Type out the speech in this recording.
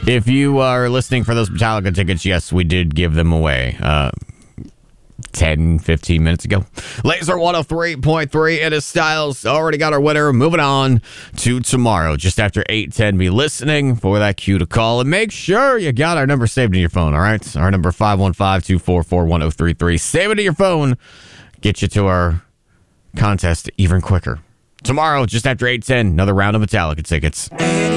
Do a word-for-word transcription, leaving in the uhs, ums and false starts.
If you are listening for those Metallica tickets, yes, we did give them away uh, ten, fifteen minutes ago. Laser one oh three point three, it is Styles. Already got our winner. Moving on to tomorrow, just after eight ten. Be listening for that cue to call. And make sure you got our number saved in your phone, all right? Our number, five one five, two four four, one oh three three. Save it in your phone. Get you to our contest even quicker. Tomorrow, just after eight ten, another round of Metallica tickets.